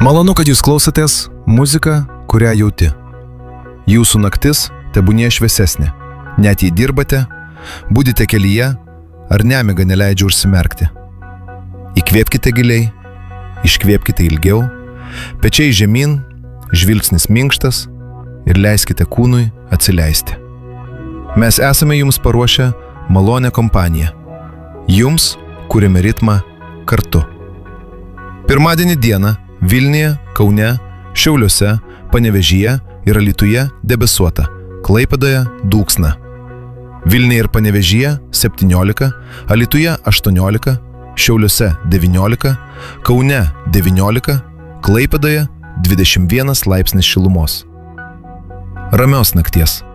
Malonu, kad jūs klausotės muziką, kurią jauti. Jūsų naktis tebūnie šviesesnė. Net jei dirbate, budite kelyje ar nemiga neleidžia užsimerkti. Įkvėpkite giliai, iškvėpkite ilgiau, pečiai žemyn, žvilgsnis minkštas ir leiskite kūnui atsileisti. Mes esame jums paruošę malonę kompaniją. Jums kuriame ritmą kartu. Pirmadienį dieną Vilniuje, Kaune, Šiauliuose, Panevėžyje ir Alytuje debesuota, Klaipėdoje dūksna. Vilniuje ir Panevėžyje 17, Alytuje 18, Šiauliuose 19, Kaune 19, Klaipėdoje 21 laipsnis šilumos. Ramios nakties.